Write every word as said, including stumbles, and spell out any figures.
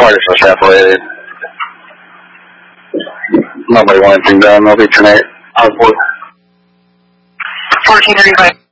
Targets are separated. Nobody wants anything done. They'll be tonight. I was fourteen thirty-five.